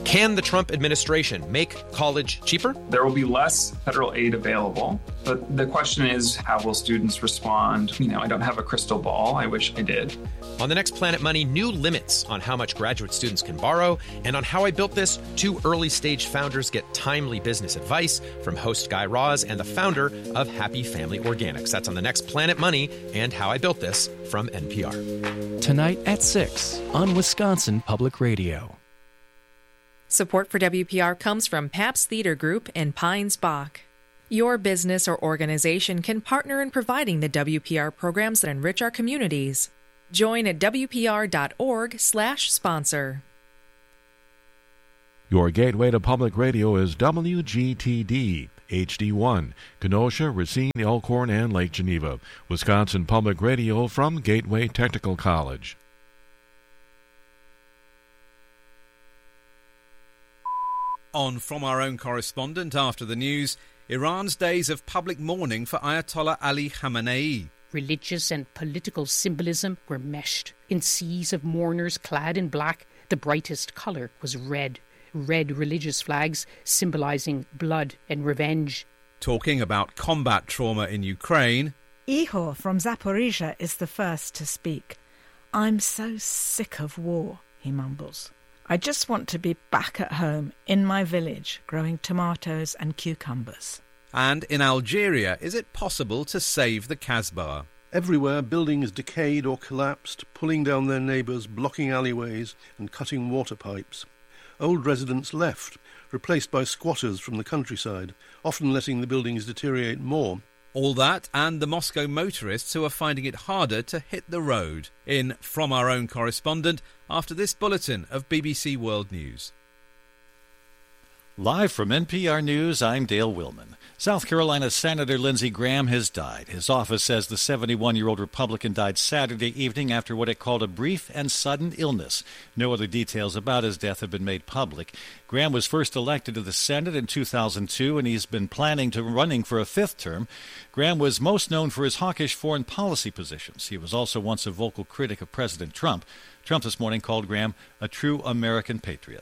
Can the Trump administration make college cheaper? There will be less federal aid available, but the question is, how will students respond? I don't have a crystal ball. I wish I did. On the next Planet Money, new limits on how much graduate students can borrow. And on How I Built This, 2 early-stage founders get timely business advice from host Guy Raz and the founder of Happy Family Organics. That's on the next Planet Money and How I Built This from NPR. Tonight at 6 on Wisconsin Public Radio. Support for WPR comes from Pabst Theater Group and Pines Bach. Your business or organization can partner in providing the WPR programs that enrich our communities. Join at WPR.org/sponsor. Your gateway to public radio is WGTD, HD1, Kenosha, Racine, Elkhorn, and Lake Geneva. Wisconsin Public Radio from Gateway Technical College. On From Our Own Correspondent after the news, Iran's days of public mourning for Ayatollah Ali Khamenei. Religious and political symbolism were meshed. In seas of mourners clad in black, the brightest colour was red. Red religious flags symbolising blood and revenge. Talking about combat trauma in Ukraine, Ihor from Zaporizhia is the first to speak. I'm so sick of war, he mumbles. I just want to be back at home in my village growing tomatoes and cucumbers. And in Algeria, is it possible to save the Kasbah? Everywhere, buildings decayed or collapsed, pulling down their neighbours, blocking alleyways and cutting water pipes. Old residents left, replaced by squatters from the countryside, often letting the buildings deteriorate more. All that and the Moscow motorists who are finding it harder to hit the road. In From Our Own Correspondent, after this bulletin of BBC World News. Live from NPR News, I'm Dale Willman. South Carolina Senator Lindsey Graham has died. His office says the 71-year-old Republican died Saturday evening after what it called a brief and sudden illness. No other details about his death have been made public. Graham was first elected to the Senate in 2002, and he's been planning to running for a 5th term. Graham was most known for his hawkish foreign policy positions. He was also once a vocal critic of President Trump. Trump this morning called Graham a true American patriot.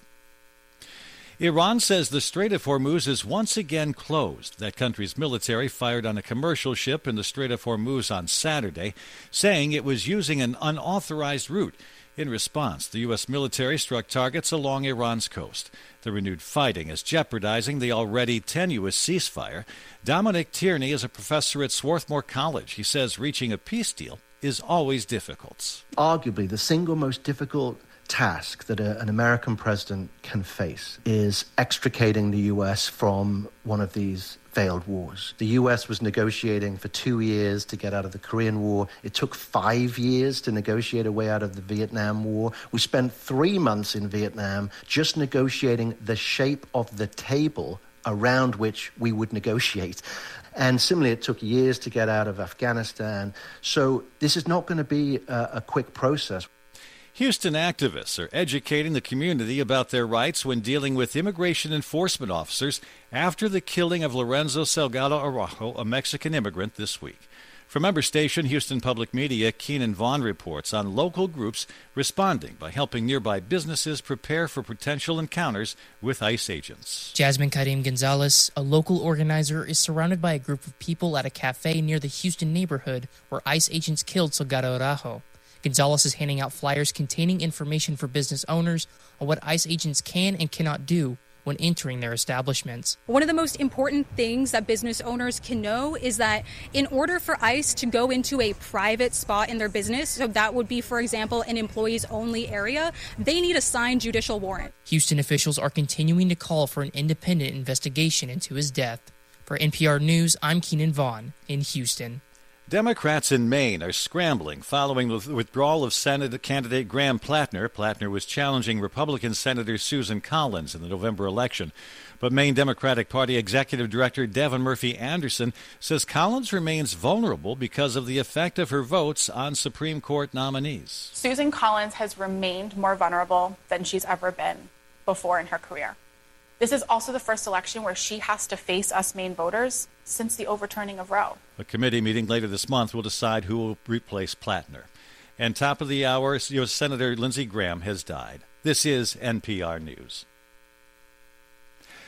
Iran says the Strait of Hormuz is once again closed. That country's military fired on a commercial ship in the Strait of Hormuz on Saturday, saying it was using an unauthorized route. In response, the U.S. military struck targets along Iran's coast. The renewed fighting is jeopardizing the already tenuous ceasefire. Dominic Tierney is a professor at Swarthmore College. He says reaching a peace deal is always difficult. Arguably, the single most difficult task that an American president can face is extricating the U.S. from one of these failed wars. The U.S. was negotiating for 2 years to get out of the Korean War. It took 5 years to negotiate a way out of the Vietnam War. We spent 3 months in Vietnam just negotiating the shape of the table around which we would negotiate. And similarly, it took years to get out of Afghanistan. So this is not going to be a quick process. Houston activists are educating the community about their rights when dealing with immigration enforcement officers after the killing of Lorenzo Salgado Araujo, a Mexican immigrant, this week. From member station Houston Public Media, Keenan Vaughn reports on local groups responding by helping nearby businesses prepare for potential encounters with ICE agents. Jasmine Karim Gonzalez, a local organizer, is surrounded by a group of people at a cafe near the Houston neighborhood where ICE agents killed Salgado Araujo. Gonzalez is handing out flyers containing information for business owners on what ICE agents can and cannot do when entering their establishments. One of the most important things that business owners can know is that in order for ICE to go into a private spot in their business, so that would be, for example, an employees only area, they need a signed judicial warrant. Houston officials are continuing to call for an independent investigation into his death. For NPR News, I'm Keenan Vaughn in Houston. Democrats in Maine are scrambling following the withdrawal of Senate candidate Graham Plattner. Plattner was challenging Republican Senator Susan Collins in the November election. But Maine Democratic Party Executive Director Devin Murphy Anderson says Collins remains vulnerable because of the effect of her votes on Supreme Court nominees. Susan Collins has remained more vulnerable than she's ever been before in her career. This is also the first election where she has to face us Maine voters since the overturning of Roe. A committee meeting later this month will decide who will replace Plattner. And top of the hour, U.S. Senator Lindsey Graham has died. This is NPR News.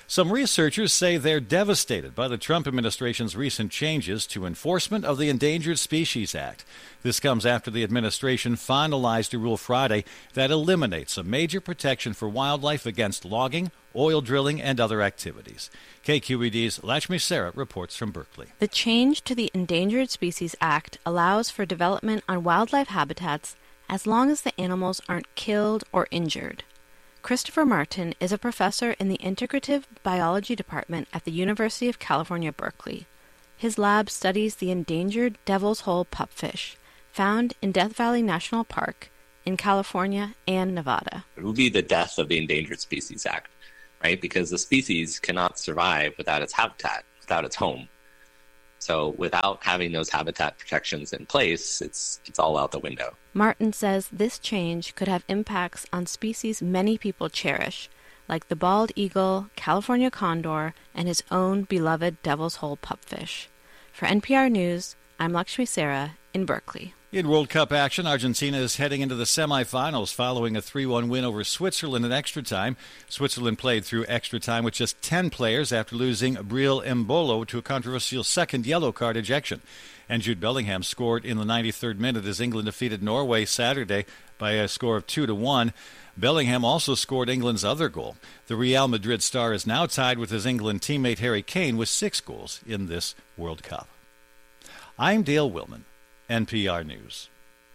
Some researchers say they're devastated by the Trump administration's recent changes to enforcement of the Endangered Species Act. This comes after the administration finalized a rule Friday that eliminates a major protection for wildlife against logging, oil drilling, and other activities. KQED's Lakshmi Sarah reports from Berkeley. The change to the Endangered Species Act allows for development on wildlife habitats as long as the animals aren't killed or injured. Christopher Martin is a professor in the Integrative Biology Department at the University of California, Berkeley. His lab studies the endangered Devil's Hole pupfish, found in Death Valley National Park in California and Nevada. It would be the death of the Endangered Species Act, right? Because the species cannot survive without its habitat, without its home. So without having those habitat protections in place, it's all out the window. Martin says this change could have impacts on species many people cherish, like the bald eagle, California condor, and his own beloved Devil's Hole pupfish. For NPR News, I'm Lakshmi Sarah in Berkeley. In World Cup action, Argentina is heading into the semifinals following a 3-1 win over Switzerland in extra time. Switzerland played through extra time with just 10 players after losing Breel Embolo to a controversial second yellow card ejection. And Jude Bellingham scored in the 93rd minute as England defeated Norway Saturday by a score of 2-1. Bellingham also scored England's other goal. The Real Madrid star is now tied with his England teammate Harry Kane with 6 goals in this World Cup. I'm Dale Willman, NPR News.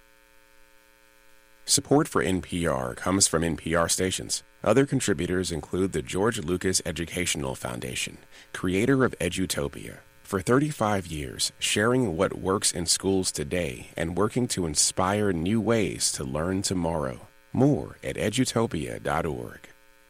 Support for NPR comes from NPR stations. Other contributors include the George Lucas Educational Foundation, creator of Edutopia. For 35 years, sharing what works in schools today and working to inspire new ways to learn tomorrow. More at edutopia.org.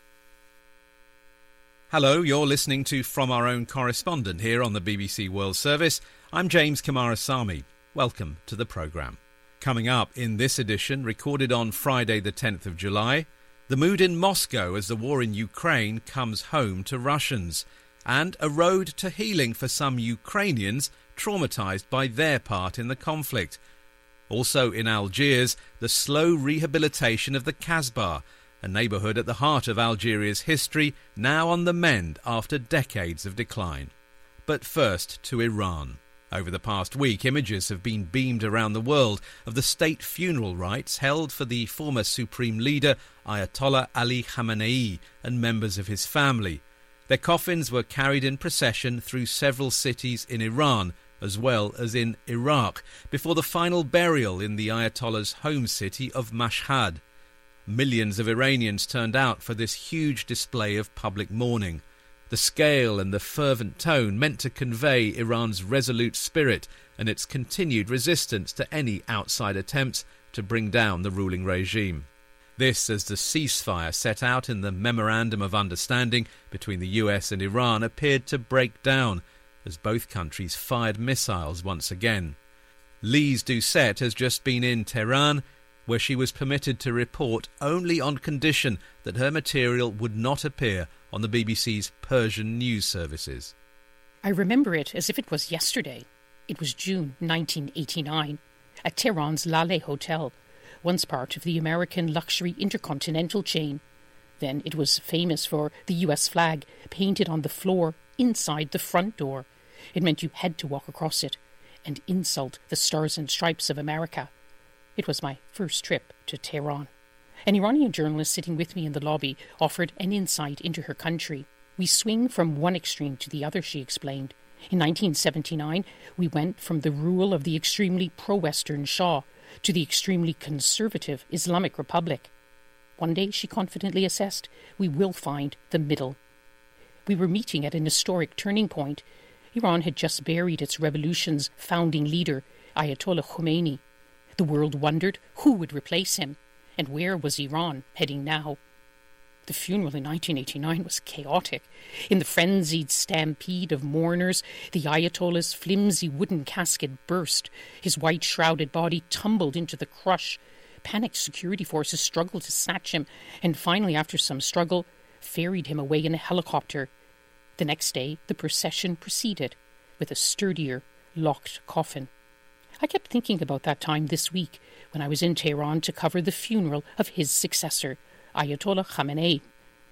Hello, you're listening to From Our Own Correspondent here on the BBC World Service. I'm James Kamarasamy. Welcome to the programme. Coming up in this edition, recorded on Friday the 10th of July, the mood in Moscow as the war in Ukraine comes home to Russians, and a road to healing for some Ukrainians traumatised by their part in the conflict. Also in Algiers, the slow rehabilitation of the Kasbah, a neighbourhood at the heart of Algeria's history, now on the mend after decades of decline. But first to Iran. Over the past week, images have been beamed around the world of the state funeral rites held for the former supreme leader, Ayatollah Ali Khamenei, and members of his family. Their coffins were carried in procession through several cities in Iran, as well as in Iraq, before the final burial in the Ayatollah's home city of Mashhad. Millions of Iranians turned out for this huge display of public mourning. The scale and the fervent tone meant to convey Iran's resolute spirit and its continued resistance to any outside attempts to bring down the ruling regime. This as the ceasefire set out in the Memorandum of Understanding between the US and Iran appeared to break down as both countries fired missiles once again. Lise Doucette has just been in Tehran, where she was permitted to report only on condition that her material would not appear on the BBC's Persian news services. I remember it as if it was yesterday. It was June 1989 at Tehran's Laleh Hotel, once part of the American luxury Intercontinental chain. Then it was famous for the US flag painted on the floor inside the front door. It meant you had to walk across it and insult the Stars and Stripes of America. It was my first trip to Tehran. An Iranian journalist sitting with me in the lobby offered an insight into her country. We swing from one extreme to the other, she explained. In 1979, we went from the rule of the extremely pro-Western Shah to the extremely conservative Islamic Republic. One day, she confidently assessed, we will find the middle. We were meeting at an historic turning point. Iran had just buried its revolution's founding leader, Ayatollah Khomeini. The world wondered who would replace him, and where was Iran heading now? The funeral in 1989 was chaotic. In the frenzied stampede of mourners, the Ayatollah's flimsy wooden casket burst. His white-shrouded body tumbled into the crush. Panicked security forces struggled to snatch him, and finally, after some struggle, ferried him away in a helicopter. The next day, the procession proceeded, with a sturdier, locked coffin. I kept thinking about that time this week when I was in Tehran to cover the funeral of his successor, Ayatollah Khamenei.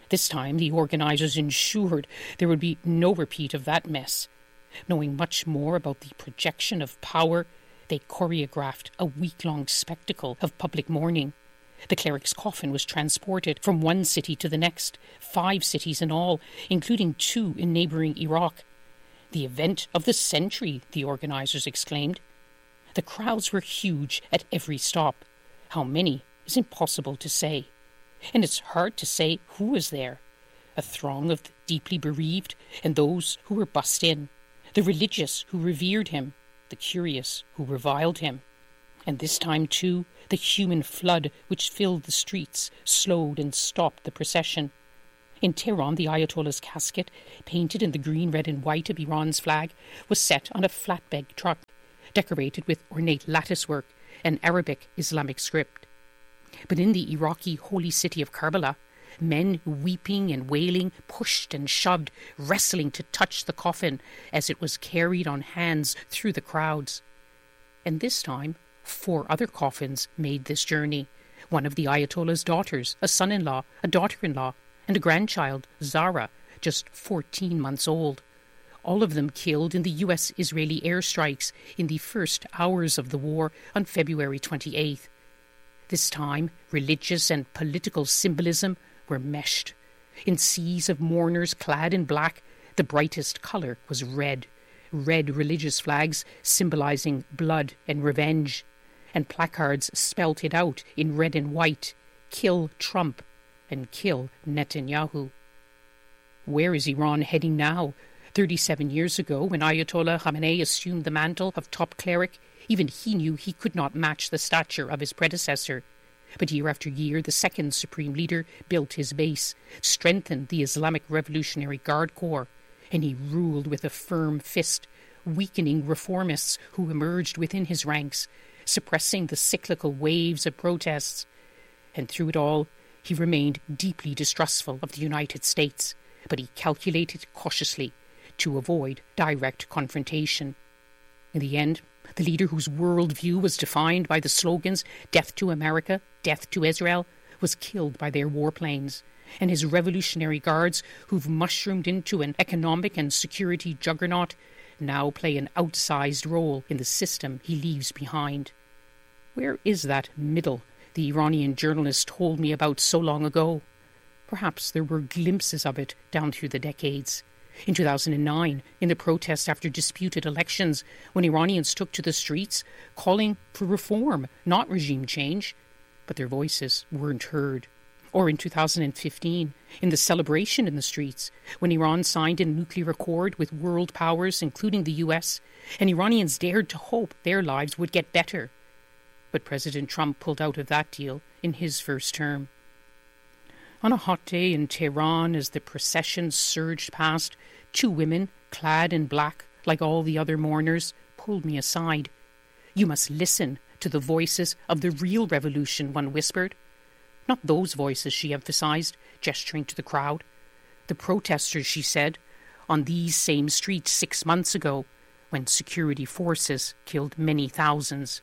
This time the organisers ensured there would be no repeat of that mess. Knowing much more about the projection of power, they choreographed a week-long spectacle of public mourning. The cleric's coffin was transported from one city to the next, 5 cities in all, including 2 in neighbouring Iraq. The event of the century, the organisers exclaimed. The crowds were huge at every stop. How many is impossible to say. And it's hard to say who was there. A throng of the deeply bereaved and those who were bussed in. The religious who revered him, the curious who reviled him. And this time, too, the human flood which filled the streets slowed and stopped the procession. In Tehran, the Ayatollah's casket, painted in the green, red and white of Iran's flag, was set on a flatbed truck, decorated with ornate latticework and Arabic Islamic script. But in the Iraqi holy city of Karbala, men weeping and wailing pushed and shoved, wrestling to touch the coffin as it was carried on hands through the crowds. And this time, 4 other coffins made this journey. One of the Ayatollah's daughters, a son-in-law, a daughter-in-law, and a grandchild, Zara, just 14 months old. All of them killed in the US-Israeli airstrikes in the first hours of the war on February 28th. This time, religious and political symbolism were meshed. In seas of mourners clad in black, the brightest colour was red. Red religious flags symbolising blood and revenge. And placards spelt it out in red and white, "Kill Trump" and "Kill Netanyahu." Where is Iran heading now? 37 years ago, when Ayatollah Khamenei assumed the mantle of top cleric, even he knew he could not match the stature of his predecessor. But year after year, the second supreme leader built his base, strengthened the Islamic Revolutionary Guard Corps, and he ruled with a firm fist, weakening reformists who emerged within his ranks, suppressing the cyclical waves of protests. And through it all, he remained deeply distrustful of the United States, but he calculated cautiously to avoid direct confrontation. In the end, the leader whose worldview was defined by the slogans "Death to America, Death to Israel" was killed by their warplanes, and his Revolutionary Guards, who've mushroomed into an economic and security juggernaut, now play an outsized role in the system he leaves behind. Where is that middle the Iranian journalist told me about so long ago? Perhaps there were glimpses of it down through the decades. In 2009, in the protests after disputed elections, when Iranians took to the streets, calling for reform, not regime change, but their voices weren't heard. Or in 2015, in the celebration in the streets, when Iran signed a nuclear accord with world powers, including the US, and Iranians dared to hope their lives would get better. But President Trump pulled out of that deal in his first term. On a hot day in Tehran, as the procession surged past, 2 women, clad in black like all the other mourners, pulled me aside. "You must listen to the voices of the real revolution," one whispered. "Not those voices," she emphasized, gesturing to the crowd. "The protesters," she said, "on these same streets 6 months ago, when security forces killed many thousands."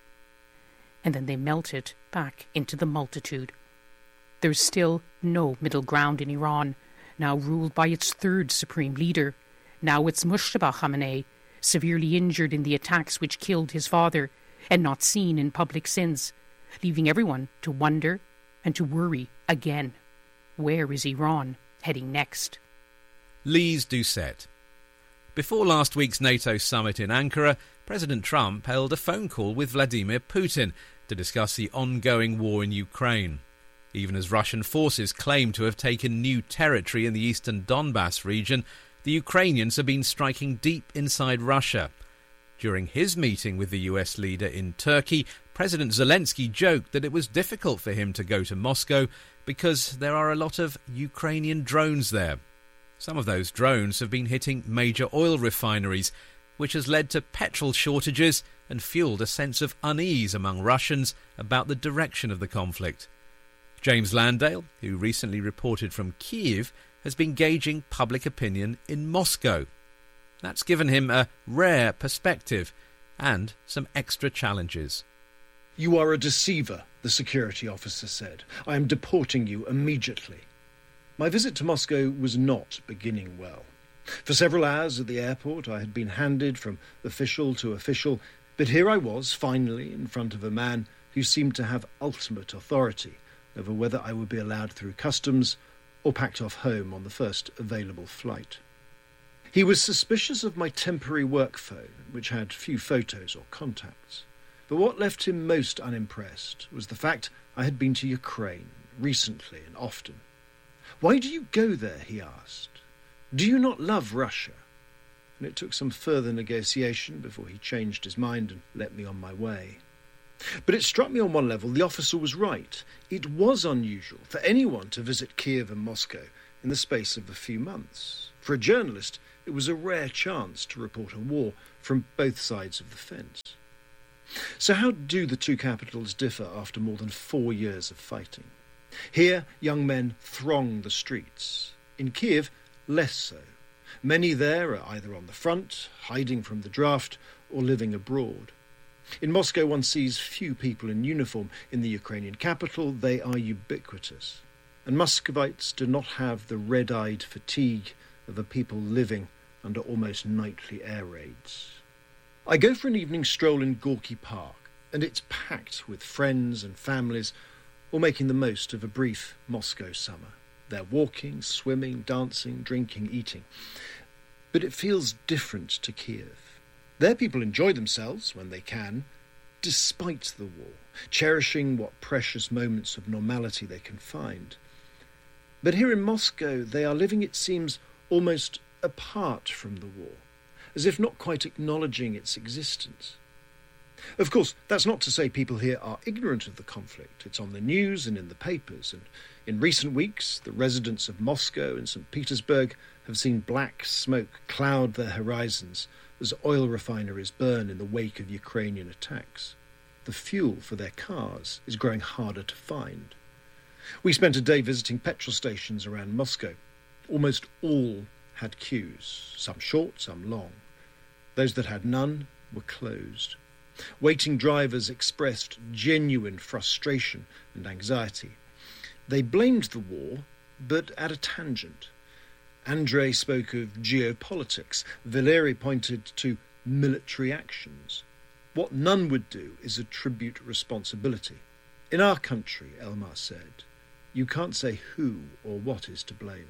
And then they melted back into the multitude. There's still no middle ground in Iran, now ruled by its third supreme leader. Now it's Mujtaba Khamenei, severely injured in the attacks which killed his father, and not seen in public since, leaving everyone to wonder and to worry again. Where is Iran heading next? Lise Doucette. Before last week's NATO summit in Ankara, President Trump held a phone call with Vladimir Putin to discuss the ongoing war in Ukraine. Even as Russian forces claim to have taken new territory in the eastern Donbass region, the Ukrainians have been striking deep inside Russia. During his meeting with the US leader in Turkey, President Zelensky joked that it was difficult for him to go to Moscow because there are a lot of Ukrainian drones there. Some of those drones have been hitting major oil refineries, which has led to petrol shortages and fueled a sense of unease among Russians about the direction of the conflict. James Landale, who recently reported from Kyiv, has been gauging public opinion in Moscow. That's given him a rare perspective and some extra challenges. "You are a deceiver," the security officer said. "I am deporting you immediately." My visit to Moscow was not beginning well. For several hours at the airport I had been handed from official to official, but here I was, finally, in front of a man who seemed to have ultimate authority over whether I would be allowed through customs or packed off home on the first available flight. He was suspicious of my temporary work phone, which had few photos or contacts. But what left him most unimpressed was the fact I had been to Ukraine recently and often. "Why do you go there?" he asked. "Do you not love Russia?" And it took some further negotiation before he changed his mind and let me on my way. But it struck me on one level the officer was right. It was unusual for anyone to visit Kiev and Moscow in the space of a few months. For a journalist, it was a rare chance to report a war from both sides of the fence. So how do the two capitals differ after more than 4 years of fighting? Here, young men throng the streets. In Kiev, less so. Many there are either on the front, hiding from the draft, or living abroad. In Moscow, one sees few people in uniform. In the Ukrainian capital, they are ubiquitous. And Muscovites do not have the red-eyed fatigue of a people living under almost nightly air raids. I go for an evening stroll in Gorky Park, and it's packed with friends and families, all making the most of a brief Moscow summer. They're walking, swimming, dancing, drinking, eating. But it feels different to Kiev. There people enjoy themselves when they can, despite the war, cherishing what precious moments of normality they can find. But here in Moscow, they are living, it seems, almost apart from the war, as if not quite acknowledging its existence. Of course, that's not to say people here are ignorant of the conflict. It's on the news and in the papers, and in recent weeks, the residents of Moscow and St. Petersburg have seen black smoke cloud their horizons as oil refineries burn in the wake of Ukrainian attacks. The fuel for their cars is growing harder to find. We spent a day visiting petrol stations around Moscow. Almost all had queues, some short, some long. Those that had none were closed. Waiting drivers expressed genuine frustration and anxiety. They blamed the war, but at a tangent. Andrei spoke of geopolitics. Valery pointed to military actions. What none would do is attribute responsibility. In our country, Elmar said, you can't say who or what is to blame.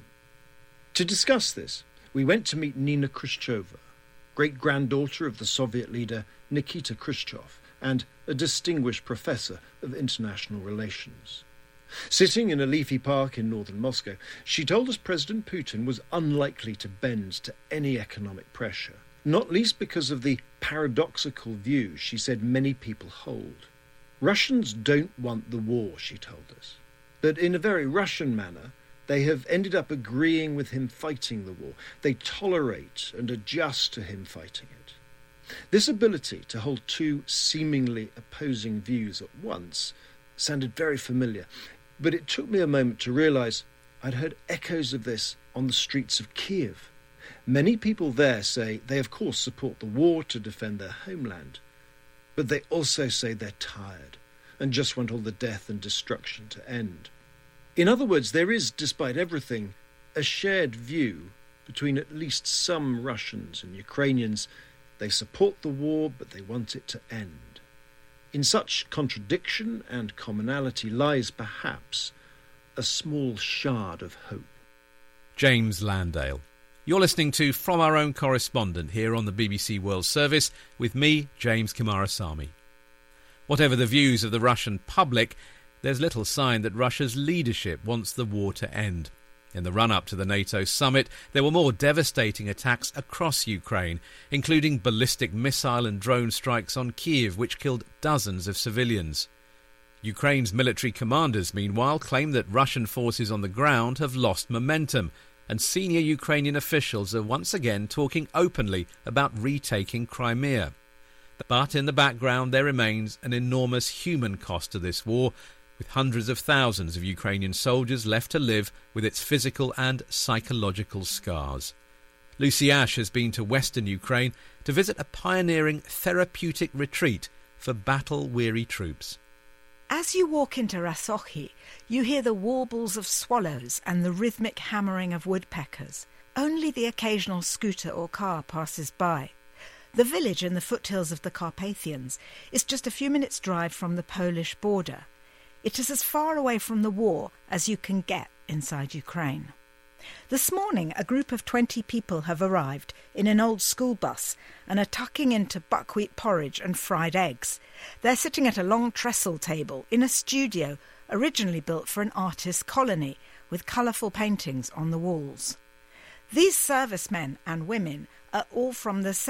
To discuss this, we went to meet Nina Khrushcheva, great-granddaughter of the Soviet leader Nikita Khrushchev, and a distinguished professor of international relations. Sitting in a leafy park in northern Moscow, she told us President Putin was unlikely to bend to any economic pressure, not least because of the paradoxical view she said many people hold. Russians don't want the war, she told us, but in a very Russian manner, they have ended up agreeing with him fighting the war. They tolerate and adjust to him fighting it. This ability to hold two seemingly opposing views at once sounded very familiar, but it took me a moment to realise I'd heard echoes of this on the streets of Kiev. Many people there say they of course support the war to defend their homeland, but they also say they're tired and just want all the death and destruction to end. In other words, there is, despite everything, a shared view between at least some Russians and Ukrainians. They support the war, but they want it to end. In such contradiction and commonality lies, perhaps, a small shard of hope. James Landale. You're listening to From Our Own Correspondent here on the BBC World Service with me, James Kumarasamy. Whatever the views of the Russian public, there's little sign that Russia's leadership wants the war to end. In the run-up to the NATO summit, there were more devastating attacks across Ukraine, including ballistic missile and drone strikes on Kiev, which killed dozens of civilians. Ukraine's military commanders, meanwhile, claim that Russian forces on the ground have lost momentum, and senior Ukrainian officials are once again talking openly about retaking Crimea. But in the background, there remains an enormous human cost to this war, with hundreds of thousands of Ukrainian soldiers left to live with its physical and psychological scars. Lucy Ash has been to western Ukraine to visit a pioneering therapeutic retreat for battle-weary troops. As you walk into Rasohi, you hear the warbles of swallows and the rhythmic hammering of woodpeckers. Only the occasional scooter or car passes by. The village in the foothills of the Carpathians is just a few minutes' drive from the Polish border. It is as far away from the war as you can get inside Ukraine. This morning, a group of 20 people have arrived in an old school bus and are tucking into buckwheat porridge and fried eggs. They're sitting at a long trestle table in a studio originally built for an artist colony with colourful paintings on the walls. These servicemen and women are all from the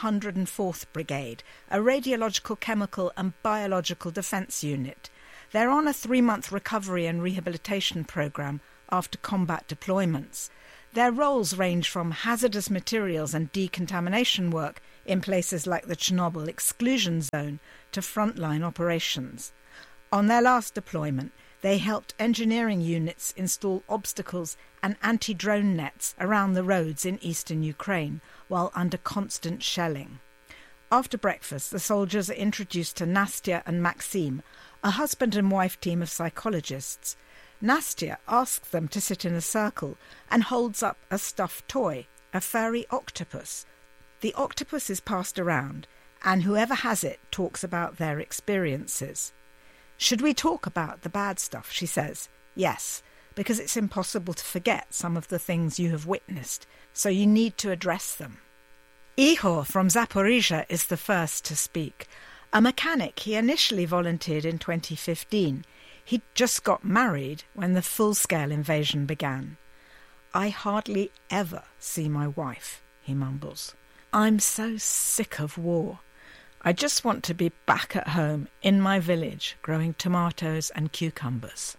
704th Brigade, a radiological, chemical and biological defence unit. They're on a 3-month recovery and rehabilitation programme after combat deployments. Their roles range from hazardous materials and decontamination work in places like the Chernobyl exclusion zone to frontline operations. On their last deployment, they helped engineering units install obstacles and anti-drone nets around the roads in eastern Ukraine while under constant shelling. After breakfast, the soldiers are introduced to Nastya and Maxim, a husband and wife team of psychologists. Nastya asks them to sit in a circle and holds up a stuffed toy, a furry octopus. The octopus is passed around, and whoever has it talks about their experiences. "Should we talk about the bad stuff?" she says. "Yes, because it's impossible to forget some of the things you have witnessed, so you need to address them." Ihor from Zaporizhzhia is the first to speak. A mechanic, he initially volunteered in 2015. He'd just got married when the full-scale invasion began. "I hardly ever see my wife," he mumbles. "I'm so sick of war. I just want to be back at home in my village growing tomatoes and cucumbers."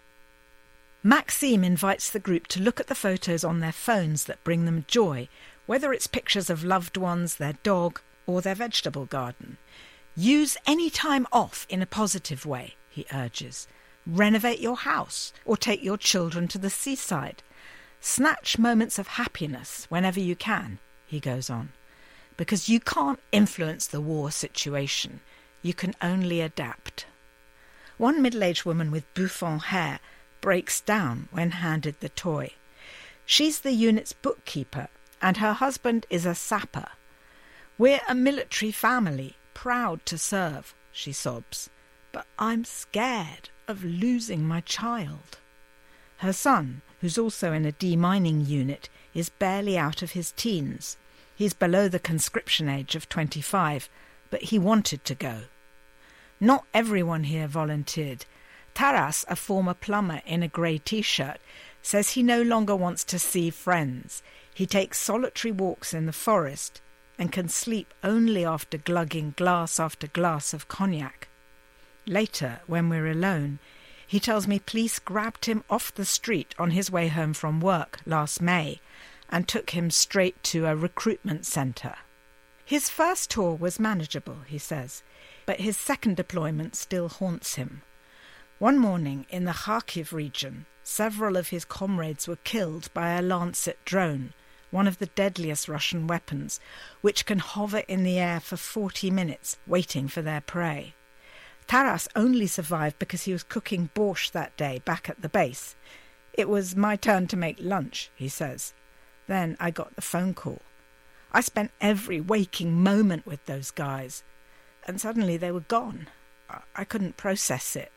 Maxime invites the group to look at the photos on their phones that bring them joy, whether it's pictures of loved ones, their dog, or their vegetable garden. Use any time off in a positive way, he urges. Renovate your house or take your children to the seaside. Snatch moments of happiness whenever you can, he goes on, because you can't influence the war situation. You can only adapt. One middle-aged woman with bouffant hair breaks down when handed the toy. She's the unit's bookkeeper, and her husband is a sapper. "We're a military family, proud to serve," she sobs. "But I'm scared of losing my child." Her son, who's also in a demining unit, is barely out of his teens. He's below the conscription age of 25, but he wanted to go. Not everyone here volunteered. Taras, a former plumber in a grey T-shirt, says he no longer wants to see friends. He takes solitary walks in the forest and can sleep only after glugging glass after glass of cognac. Later, when we're alone, he tells me police grabbed him off the street on his way home from work last May and took him straight to a recruitment centre. His first tour was manageable, he says, but his second deployment still haunts him. One morning in the Kharkiv region, several of his comrades were killed by a Lancet drone, one of the deadliest Russian weapons, which can hover in the air for 40 minutes waiting for their prey. Taras only survived because he was cooking borscht that day back at the base. "It was my turn to make lunch," he says. Then I got the phone call. I spent every waking moment with those guys, and suddenly they were gone. I couldn't process it.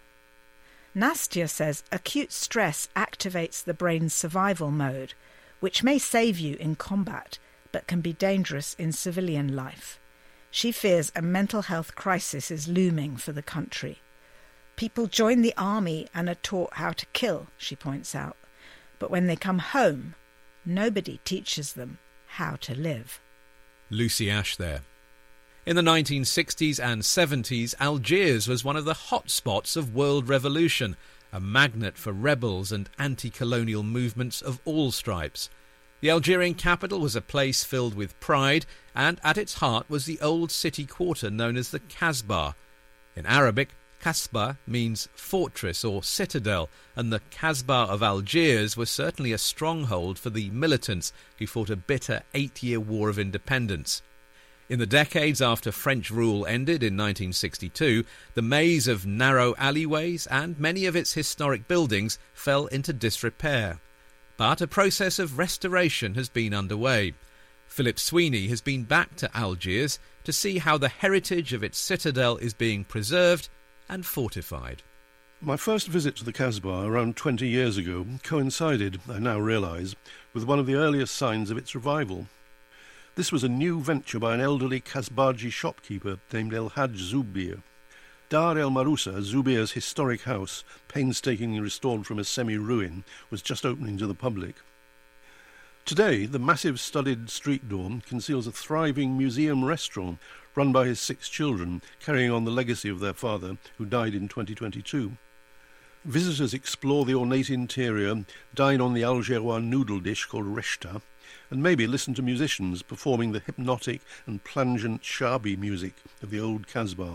Nastya says acute stress activates the brain's survival mode, which may save you in combat, but can be dangerous in civilian life. She fears a mental health crisis is looming for the country. People join the army and are taught how to kill, she points out. But when they come home, nobody teaches them how to live. Lucy Ash there. In the 1960s and 70s, Algiers was one of the hot spots of world revolution, a magnet for rebels and anti-colonial movements of all stripes. The Algerian capital was a place filled with pride, and at its heart was the old city quarter known as the Kasbah. In Arabic, Kasbah means fortress or citadel, and the Kasbah of Algiers was certainly a stronghold for the militants who fought a bitter 8-year war of independence. In the decades after French rule ended in 1962, the maze of narrow alleyways and many of its historic buildings fell into disrepair. But a process of restoration has been underway. Philip Sweeney has been back to Algiers to see how the heritage of its citadel is being preserved and fortified. My first visit to the Kasbah around 20 years ago coincided, I now realise, with one of the earliest signs of its revival. This was a new venture by an elderly Kasbaji shopkeeper named El Haj Zubir. Dar El Marusa, Zubir's historic house, painstakingly restored from a semi-ruin, was just opening to the public. Today, the massive studded street door conceals a thriving museum restaurant run by his 6 children, carrying on the legacy of their father, who died in 2022. Visitors explore the ornate interior, dine on the Algerois noodle dish called reshta, and maybe listen to musicians performing the hypnotic and plangent shabi music of the old Kasbah.